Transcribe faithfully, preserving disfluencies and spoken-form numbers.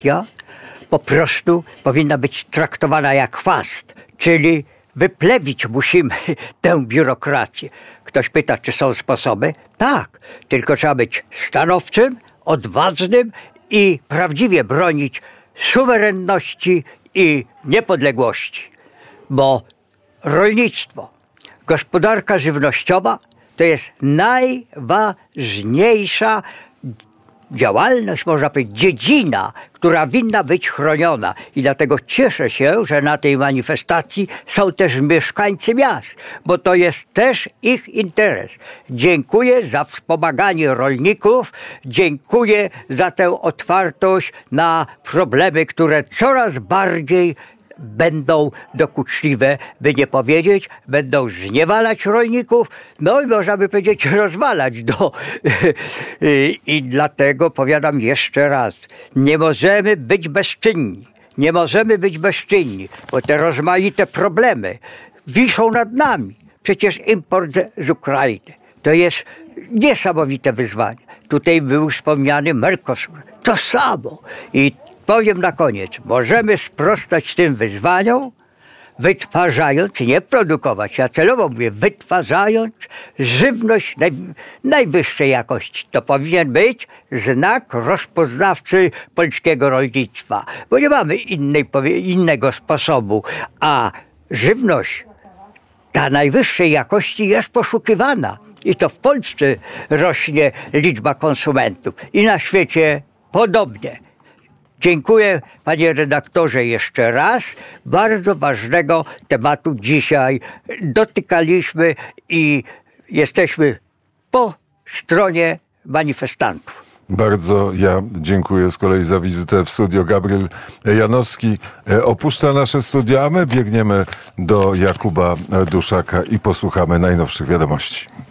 po prostu powinna być traktowana jak chwast, czyli wyplewić musimy tę biurokrację. Ktoś pyta, czy są sposoby? Tak, tylko trzeba być stanowczym, odważnym i prawdziwie bronić suwerenności i niepodległości. Bo rolnictwo, gospodarka żywnościowa to jest najważniejsza działalność, można powiedzieć, dziedzina, która winna być chroniona. I dlatego cieszę się, że na tej manifestacji są też mieszkańcy miast, bo to jest też ich interes. Dziękuję za wspomaganie rolników, dziękuję za tę otwartość na problemy, które coraz bardziej będą dokuczliwe, by nie powiedzieć, będą zniewalać rolników, no i można by powiedzieć rozwalać. No. I dlatego powiadam jeszcze raz, nie możemy być bezczynni, nie możemy być bezczynni, bo te rozmaite problemy wiszą nad nami. Przecież import z Ukrainy to jest niesamowite wyzwanie. Tutaj był wspomniany Mercosur, to samo. I powiem na koniec, możemy sprostać tym wyzwaniom, wytwarzając, nie produkować, ja celowo mówię, wytwarzając żywność naj, najwyższej jakości. To powinien być znak rozpoznawczy polskiego rolnictwa, bo nie mamy innej, innego sposobu, a żywność ta najwyższej jakości jest poszukiwana. I to w Polsce rośnie liczba konsumentów i na świecie podobnie. Dziękuję, panie redaktorze, jeszcze raz. Bardzo ważnego tematu dzisiaj dotykaliśmy i jesteśmy po stronie manifestantów. Bardzo ja dziękuję z kolei za wizytę w studio. Gabriel Janowski opuszcza nasze studio, a my biegniemy do Jakuba Duszaka i posłuchamy najnowszych wiadomości.